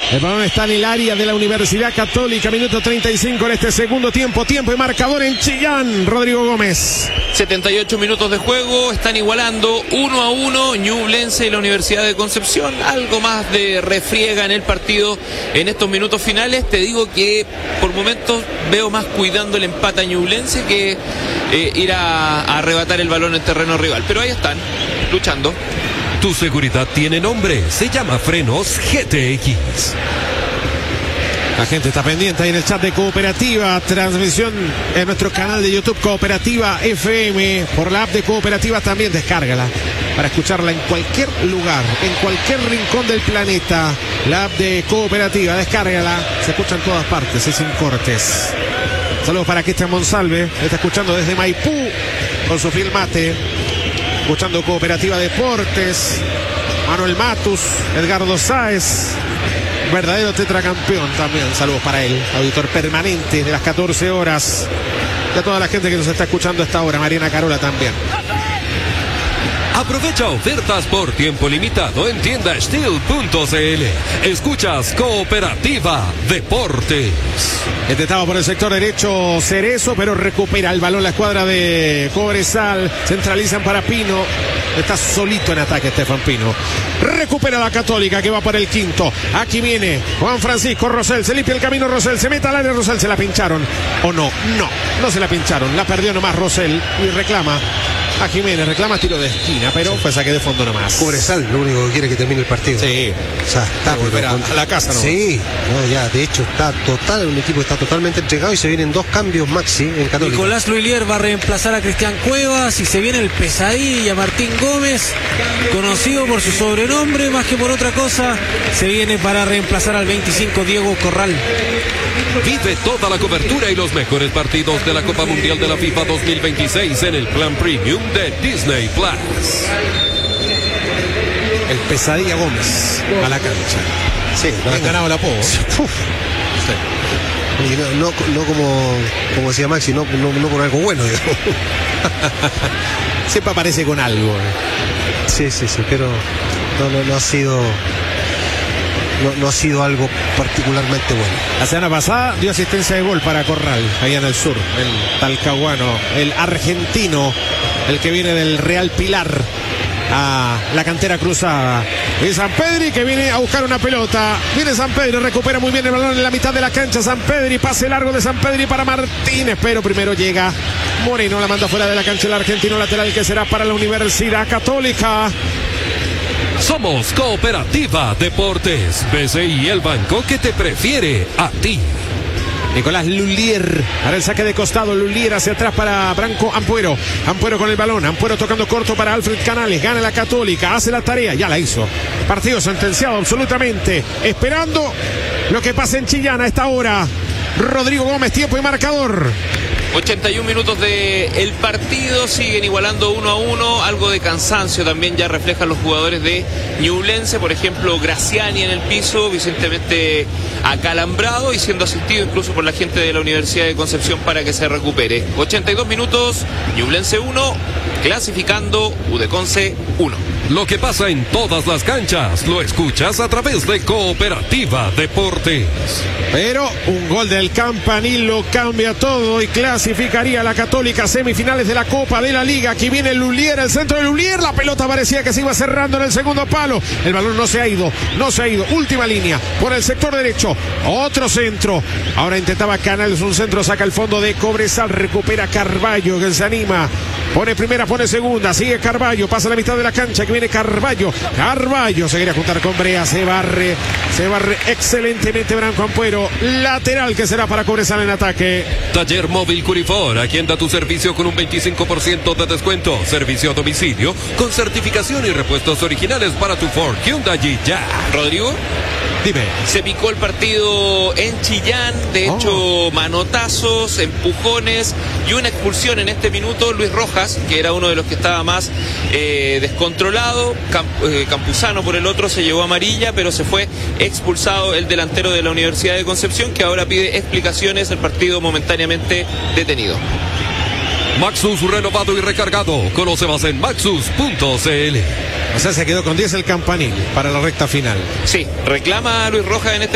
El balón está en el área de la Universidad Católica. Minuto 35 en este segundo tiempo. Tiempo y marcador en Chillán. Rodrigo Gómez. 78 minutos de juego. Están igualando 1-1 Ñublense y la Universidad de Concepción. Algo más de refriega en el partido en estos minutos finales. Te digo que por momentos veo más cuidando el empate a Ñublense que ir a arrebatar el balón en terreno rival. Pero ahí están, luchando. Tu seguridad tiene nombre, se llama Frenos GTX. La gente está pendiente ahí en el chat de Cooperativa, transmisión en nuestro canal de YouTube Cooperativa FM, por la app de Cooperativa también, descárgala para escucharla en cualquier lugar, en cualquier rincón del planeta. La app de Cooperativa, descárgala, se escucha en todas partes y sin cortes. Saludos para Cristian Monsalve, está escuchando desde Maipú con su filmate. Escuchando Cooperativa Deportes, Manuel Matus, Edgardo Sáez, verdadero tetracampeón también. Saludos para él, auditor permanente de las 14 horas. Y a toda la gente que nos está escuchando a esta hora, Mariana Carola también. Aprovecha ofertas por tiempo limitado en tiendasteel.cl. Escuchas Cooperativa Deportes. Intentaba por el sector derecho Cerezo, pero recupera el balón la escuadra de Cobresal. Centralizan para Pino. Está solito en ataque Estefan Pino. Recupera la Católica que va por el quinto. Aquí viene Juan Francisco Rosell. Se limpia el camino Rosell. Se mete al área Rosell. ¿Se la pincharon o no? No se la pincharon. La perdió nomás Rosell y reclama a Jiménez, reclama tiro de esquina, pero fue saque de fondo nomás. Cobresal lo único que quiere es que termine el partido. Sí. O sea, está volver a la casa, ¿no? Sí, no, ya, de hecho el equipo está totalmente entregado y se vienen 2 cambios maxi en Católica. Nicolás Luilier va a reemplazar a Cristian Cuevas y se viene el pesadilla Martín Gómez, conocido por su sobrenombre más que por otra cosa. Se viene para reemplazar al 25 Diego Corral. Vive toda la cobertura y los mejores partidos de la Copa Mundial de la FIFA 2026 en el plan premium de Disney Plus. El pesadilla Gómez a la cancha. Sí, han ganado el apodo. Sí. No como decía Maxi, no por algo bueno, digamos. Siempre aparece con algo. Sí, pero no ha sido. No ha sido algo particularmente bueno. La semana pasada dio asistencia de gol para Corral, allá en el sur, el talcahuano, el argentino, el que viene del Real Pilar a la cantera cruzada. Y Sampedri que viene a buscar una pelota. Viene Sampedri, recupera muy bien el balón en la mitad de la cancha. Sampedri, pase largo de Sampedri para Martínez, pero primero llega Moreno, la manda fuera de la cancha el argentino lateral que será para la Universidad Católica. Somos Cooperativa Deportes, BCI, el banco que te prefiere a ti. Nicolás Lulier, para el saque de costado, Lulier hacia atrás para Branco Ampuero. Ampuero con el balón, Ampuero tocando corto para Alfred Canales, gana la Católica, hace la tarea, ya la hizo. Partido sentenciado absolutamente, esperando lo que pasa en Chillán a esta hora. Rodrigo Gómez, tiempo y marcador. 81 minutos del partido, siguen igualando 1-1, algo de cansancio también ya reflejan los jugadores de Ñublense, por ejemplo Graciani en el piso, vicentemente acalambrado y siendo asistido incluso por la gente de la Universidad de Concepción para que se recupere. 82 minutos, Ñublense 1, clasificando Udeconce 1. Lo que pasa en todas las canchas lo escuchas a través de Cooperativa Deportes. Pero un gol del Campanil lo cambia todo y clasificaría a la Católica a semifinales de la Copa de la Liga. Aquí viene Lulier, el centro de Lulier, la pelota parecía que se iba cerrando en el segundo palo. El balón no se ha ido. Última línea por el sector derecho. Otro centro. Ahora intentaba Canales un centro, saca el fondo de Cobresal, recupera Carballo que se anima. Pone primera, pone segunda, sigue Carballo, pasa la mitad de la cancha, que viene Carballo se quería juntar con Brea, se barre excelentemente Branco Ampuero, lateral que será para Cobresal en ataque. Taller Móvil Curifor, aquí anda tu servicio con un 25% de descuento, servicio a domicilio, con certificación y repuestos originales para tu Ford, Hyundai y ya. Rodrigo, dime. Se picó el partido en Chillán, de hecho manotazos, empujones y una expulsión en este minuto. Luis Rojas, que era uno de los que estaba más descontrolado, Campuzano por el otro se llevó amarilla, pero se fue expulsado el delantero de la Universidad de Concepción, que ahora pide explicaciones, el partido momentáneamente detenido. Maxus renovado y recargado, conoce más en maxus.cl. O sea, se quedó con 10 el Campanil para la recta final. Sí, reclama a Luis Rojas en este